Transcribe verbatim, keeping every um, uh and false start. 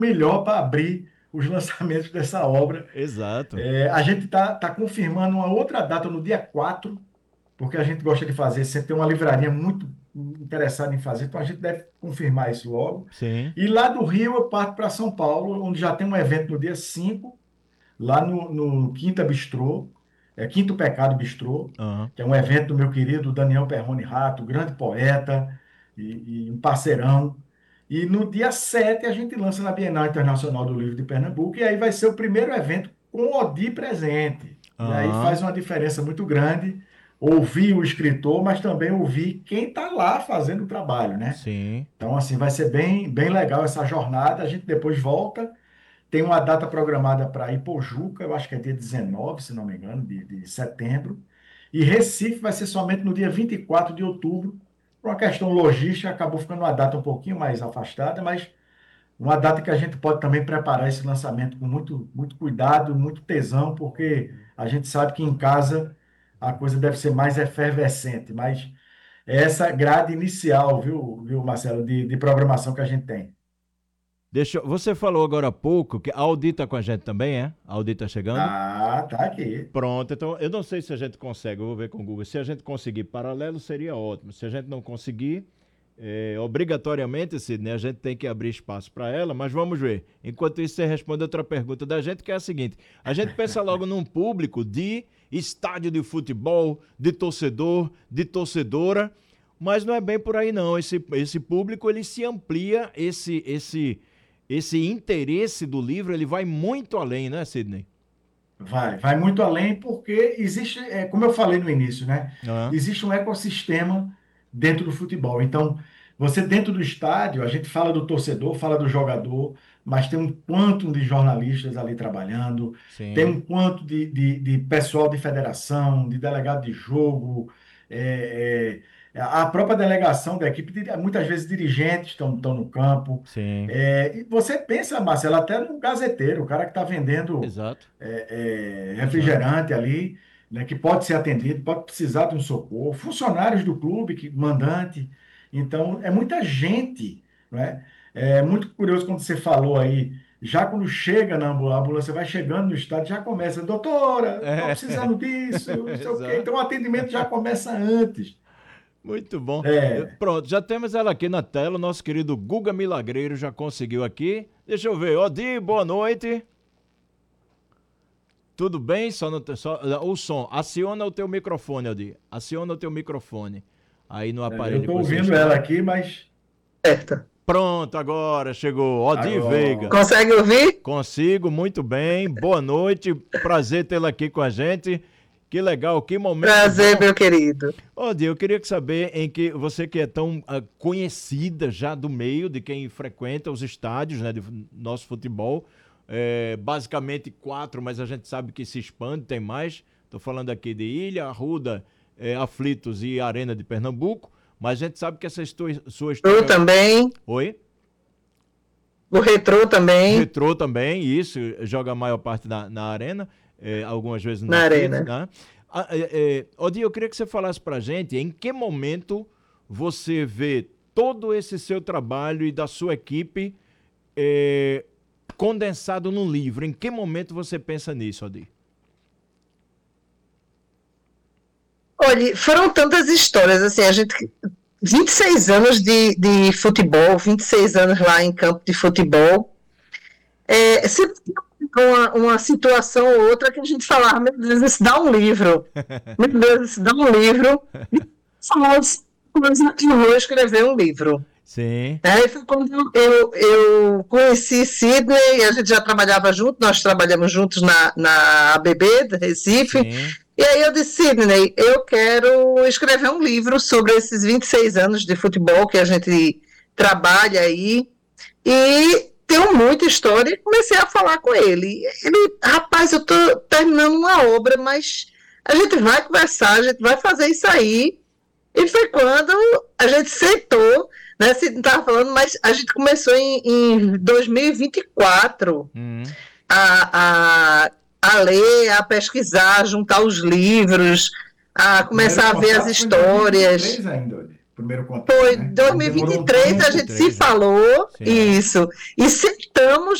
melhor para abrir os lançamentos dessa obra. Exato. É, a gente está tá confirmando uma outra data no dia quatro, porque a gente gosta de fazer, sempre tem uma livraria muito interessada em fazer, então a gente deve confirmar isso logo. Sim. E lá do Rio eu parto para São Paulo, onde já tem um evento no dia cinco lá no, no Quinta Bistrô, é Quinto Pecado Bistrô, Aham. que é um evento do meu querido Daniel Perrone Rato, grande poeta e, e um parceirão. E no dia sete a gente lança na Bienal Internacional do Livro de Pernambuco, e aí vai ser o primeiro evento com o Odi presente. E aí Aham. faz uma diferença muito grande ouvir o escritor, mas também ouvir quem está lá fazendo o trabalho, né? Sim. Então, assim, vai ser bem, bem legal essa jornada. A gente depois volta tem uma data programada para Ipojuca, eu acho que é dia dezenove, se não me engano, de, de setembro. E Recife vai ser somente no dia vinte e quatro de outubro. Por uma questão logística, acabou ficando uma data um pouquinho mais afastada, mas uma data que a gente pode também preparar esse lançamento com muito, muito cuidado, muito tesão, porque a gente sabe que em casa a coisa deve ser mais efervescente. Mas é essa grade inicial, viu, viu Marcelo, de, de programação que a gente tem. Deixa, eu- você falou agora há pouco que a Audi tá com a gente também, é? A Audi tá chegando? Ah, tá aqui. Pronto, então eu não sei se a gente consegue, eu vou ver com o Google. Se a gente conseguir paralelo, seria ótimo. Se a gente não conseguir, é, obrigatoriamente, Sidney, a gente tem que abrir espaço para ela, mas vamos ver. Enquanto isso, você responde outra pergunta da gente, que é a seguinte: a gente pensa logo num público de estádio de futebol, de torcedor, de torcedora, mas não é bem por aí não. Esse, esse público ele se amplia, esse, esse, esse interesse do livro ele vai muito além, né, Sidney? Vai, vai muito além porque existe, é, como eu falei no início, né? Ah, Existe um ecossistema dentro do futebol. Então, você dentro do estádio, a gente fala do torcedor, fala do jogador, mas tem um quanto de jornalistas ali trabalhando, tem sim. um quanto de, de, de pessoal de federação, de delegado de jogo, é, é, a própria delegação da equipe, dir- muitas vezes dirigentes estão, estão no campo. Sim, É, e você pensa, Marcelo, até no gazeteiro, o cara que está vendendo exato, é, é, exato. refrigerante ali, né, que pode ser atendido, pode precisar de um socorro, funcionários do clube, que, mandante. Então, é muita gente, né? É muito curioso quando você falou aí, já quando chega na ambulância, a ambulância vai chegando no estádio, já começa, doutora, estou É, precisando disso, não sei o quê. exato. Então, o atendimento já começa antes. Muito bom. Eu- É, pronto, já temos ela aqui na tela. Nosso querido Guga Milagreiro já conseguiu aqui. Deixa eu ver. Odi, boa noite. Tudo bem? Só, no, só o som. Aciona o teu microfone, Odi. Aciona o teu microfone. Aí no eu aparelho que estou você ouvindo ela está. aqui, mas Certo. Pronto, agora chegou. Odi Veiga. agora. Consegue ouvir? Consigo, muito bem. Boa noite. Prazer tê-la aqui com a gente. Que legal, que momento Prazer, bom. meu querido. Ô, Di, eu queria saber em que você que é tão ah, conhecida já do meio de quem frequenta os estádios, né, de nosso futebol, é, basicamente quatro, mas a gente sabe que se expande, tem mais. Estou falando aqui de Ilha, Arruda, é, Aflitos e Arena de Pernambuco, mas a gente sabe que essa história, sua Eu história... também. Oi? O Retrô também, Retrô também, isso, joga a maior parte na, na Arena, é, algumas vezes no na Aflitos, Arena. né? Ah, é, é, Odi, eu queria que você falasse pra gente em que momento você vê todo esse seu trabalho e da sua equipe é, condensado num livro. Em que momento você pensa nisso, Odi? Olha, foram tantas histórias, assim, a gente... vinte e seis anos de, de futebol, vinte e seis anos lá em campo de futebol. É, sempre tem uma, uma situação ou outra que a gente falava, meu Deus, isso dá um livro. Meu Deus, isso dá um livro. E falamos, mas eu vou escrever um livro. Sim, Aí foi quando eu, eu conheci Sidney, a gente já trabalhava junto, nós trabalhamos juntos na, na A B B de Recife, sim. e aí eu disse, Sidney, eu quero escrever um livro sobre esses vinte e seis anos de futebol que a gente trabalha aí, e tenho muita história, e comecei a falar com ele. Ele, rapaz, eu estou terminando uma obra, mas a gente vai conversar, a gente vai fazer isso aí, e foi quando a gente sentou, né? Você não estava falando, mas a gente começou em, em dois mil e vinte e quatro Hum. a, a, a ler, a pesquisar, a juntar os livros, a O primeiro começar a ver as contato foi em dois mil e vinte e histórias. três ainda, olha. primeiro contato. Foi né? dois mil e vinte e três, a gente se falou, Sim. isso, e sentamos